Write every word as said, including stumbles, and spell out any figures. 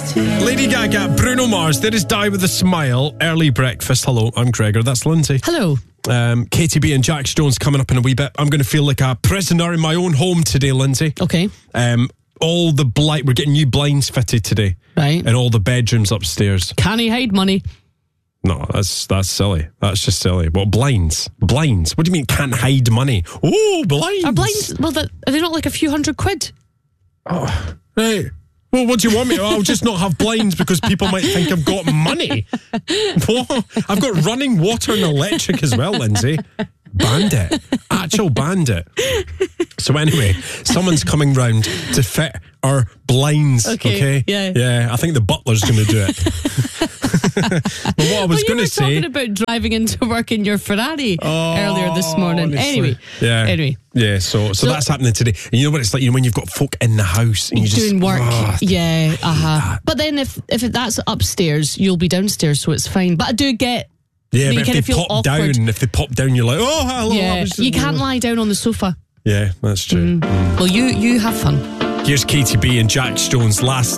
Lady Gaga, Bruno Mars, there is Die With A Smile, Early Breakfast. Hello, I'm Gregor, that's Lindsay. Hello. Um, Katie B and Jack Stones coming up in a wee bit. I'm going to feel like a prisoner in my own home today, Lindsay. Okay. Um, all the blind, we're getting new blinds fitted today. Right. In all the bedrooms upstairs. Can he hide money? No, that's that's silly. That's just silly. What, blinds? Blinds? What do you mean can't hide money? Oh, blinds. Are blinds, well, are they not like a few hundred quid? Oh, right. Well, what do you want me to? I'll just not have blinds because people might think I've got money. What? I've got running water and electric as well, Lindsay. Bandit. Actual bandit. So anyway, someone's coming round to fit our blinds, okay? Okay, yeah. Yeah, I think the butler's going to do it. But what I was well, going to say... you were talking about driving into work in your Ferrari oh, earlier this morning. Honestly. Anyway. Yeah. Anyway. Yeah, so, so so that's happening today. And you know what it's like, you know, when you've got folk in the house and you just... Doing work. Oh, yeah, uh-huh. But then if, if that's upstairs, you'll be downstairs, so it's fine. But I do get... Yeah, you but kind if of they feel pop awkward. down, if they pop down, you're like, oh, hello. Yeah, just, you can't lie down on the sofa. Yeah, that's true. Mm. Mm. Well, you, you have fun. Here's Katie B and Jack Stones last